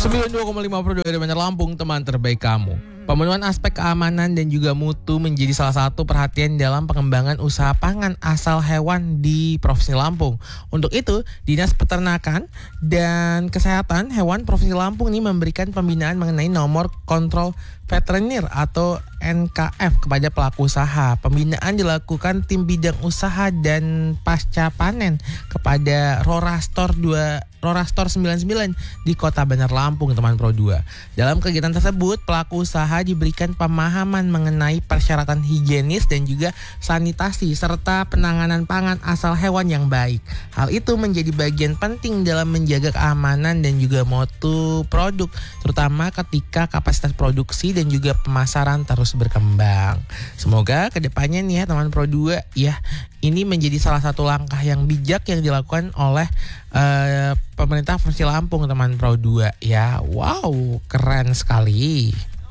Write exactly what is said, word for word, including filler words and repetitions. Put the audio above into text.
sembilan puluh dua koma lima Pro dari Bandar Lampung, teman terbaik kamu. Pemenuhan aspek keamanan dan juga mutu menjadi salah satu perhatian dalam pengembangan usaha pangan asal hewan di Provinsi Lampung. Untuk itu, Dinas Peternakan dan Kesehatan Hewan Provinsi Lampung ini memberikan pembinaan mengenai nomor kontrol veteriner atau N K F kepada pelaku usaha. Pembinaan dilakukan tim bidang usaha dan pasca panen kepada Rorastor dua Rorastor sembilan puluh sembilan di Kota Bandar Lampung, teman Pro dua. Dalam kegiatan tersebut, pelaku usaha diberikan pemahaman mengenai persyaratan higienis dan juga sanitasi serta penanganan pangan asal hewan yang baik. Hal itu menjadi bagian penting dalam menjaga keamanan dan juga mutu produk, terutama ketika kapasitas produksi dan juga pemasaran terus berkembang. Semoga kedepannya nih ya teman Pro dua ya, ini menjadi salah satu langkah yang bijak yang dilakukan oleh uh, pemerintah Provinsi Lampung, teman Pro dua ya. Wow, keren sekali.